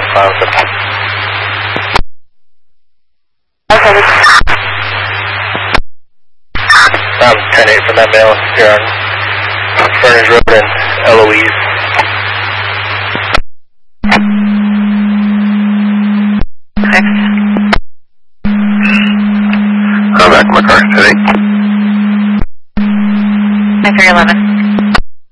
I'm 10-8 from that mail here on Furnace Road and Eloise. I'm back in my car, 10-8. 9311.